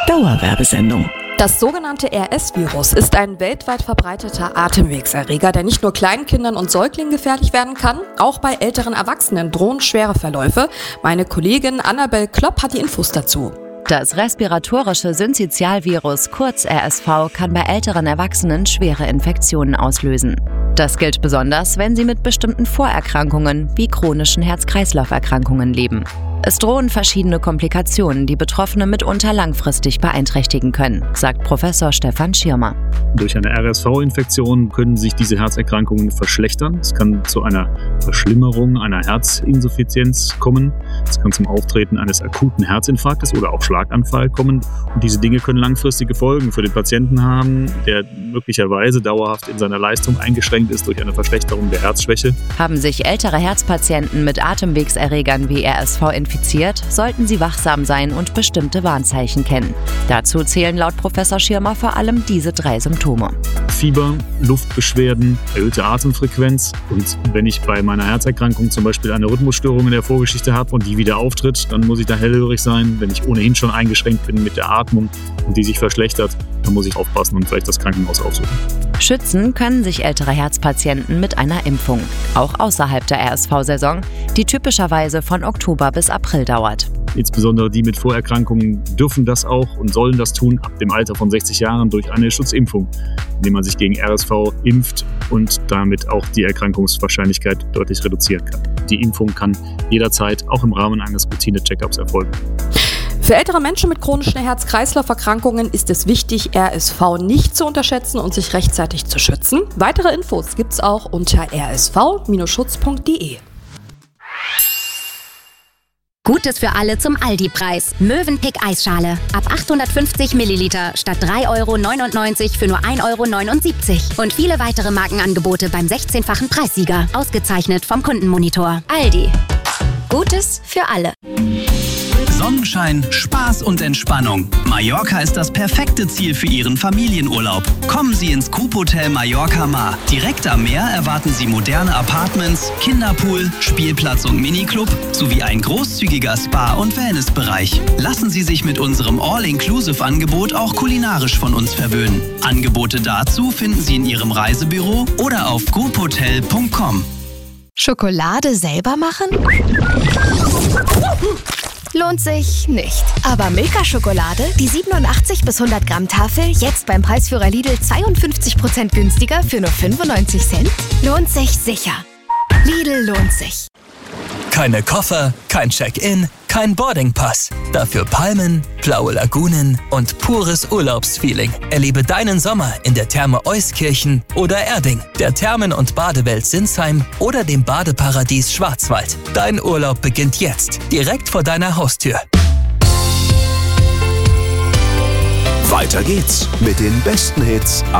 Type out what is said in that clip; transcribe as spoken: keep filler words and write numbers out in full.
Dauerwerbesendung. Das sogenannte R S-Virus ist ein weltweit verbreiteter Atemwegserreger, der nicht nur Kleinkindern und Säuglingen gefährlich werden kann, auch bei älteren Erwachsenen drohen schwere Verläufe. Meine Kollegin Annabel Klopp hat die Infos dazu. Das respiratorische Synzytialvirus, kurz R S V, kann bei älteren Erwachsenen schwere Infektionen auslösen. Das gilt besonders, wenn sie mit bestimmten Vorerkrankungen wie chronischen Herz-Kreislauf-Erkrankungen leben. Es drohen verschiedene Komplikationen, die Betroffene mitunter langfristig beeinträchtigen können, sagt Professor Stefan Schirmer. Durch eine R S V-Infektion können sich diese Herzerkrankungen verschlechtern. Es kann zu einer Verschlimmerung einer Herzinsuffizienz kommen. Es kann zum Auftreten eines akuten Herzinfarktes oder auch Schlaganfall kommen. Und diese Dinge können langfristige Folgen für den Patienten haben, der möglicherweise dauerhaft in seiner Leistung eingeschränkt ist durch eine Verschlechterung der Herzschwäche. Haben sich ältere Herzpatienten mit Atemwegserregern wie R S V infiziert, sollten sie wachsam sein und bestimmte Warnzeichen kennen. Dazu zählen laut Professor Schirmer vor allem diese drei Symptome. Fieber, Luftbeschwerden, erhöhte Atemfrequenz. Und wenn ich bei meiner Herzerkrankung zum Beispiel eine Rhythmusstörung in der Vorgeschichte habe und die wieder auftritt, dann muss ich da hellhörig sein. Wenn ich ohnehin schon eingeschränkt bin mit der Atmung und die sich verschlechtert, dann muss ich aufpassen und vielleicht das Krankenhaus aufsuchen. Schützen können sich ältere Herzpatienten mit einer Impfung, auch außerhalb der R S V-Saison, die typischerweise von Oktober bis April dauert. Insbesondere die mit Vorerkrankungen dürfen das auch und sollen das tun ab dem Alter von sechzig Jahren durch eine Schutzimpfung, indem man sich gegen R S V impft und damit auch die Erkrankungswahrscheinlichkeit deutlich reduzieren kann. Die Impfung kann jederzeit auch im Rahmen eines Routine-Check-ups erfolgen. Für ältere Menschen mit chronischen Herz-Kreislauf-Erkrankungen ist es wichtig, R S V nicht zu unterschätzen und sich rechtzeitig zu schützen. Weitere Infos gibt's auch unter r s v Bindestrich schutz punkt d e. Gutes für alle zum Aldi-Preis. Mövenpick Eisschale. Ab achthundertfünfzig Milliliter statt drei Euro neunundneunzig für nur ein Euro neunundsiebzig. Und viele weitere Markenangebote beim sechzehnfachen Preissieger. Ausgezeichnet vom Kundenmonitor. Aldi. Gutes für alle. Sonnenschein, Spaß und Entspannung. Mallorca ist das perfekte Ziel für Ihren Familienurlaub. Kommen Sie ins Coop-Hotel Mallorca Mar. Direkt am Meer erwarten Sie moderne Apartments, Kinderpool, Spielplatz und Miniclub sowie ein großzügiger Spa- und Wellnessbereich. Lassen Sie sich mit unserem All-Inclusive-Angebot auch kulinarisch von uns verwöhnen. Angebote dazu finden Sie in Ihrem Reisebüro oder auf coop hotel punkt com. Schokolade selber machen? Lohnt sich nicht. Aber Milka-Schokolade, die siebenundachtzig bis hundert Gramm Tafel, jetzt beim Preisführer Lidl zweiundfünfzig Prozent günstiger für nur fünfundneunzig Cent? Lohnt sich sicher. Lidl lohnt sich. Keine Koffer, kein Check-in, kein Boardingpass. Dafür Palmen, blaue Lagunen und pures Urlaubsfeeling. Erlebe deinen Sommer in der Therme Euskirchen oder Erding, der Thermen- und Badewelt Sinsheim oder dem Badeparadies Schwarzwald. Dein Urlaub beginnt jetzt, direkt vor deiner Haustür. Weiter geht's mit den besten Hits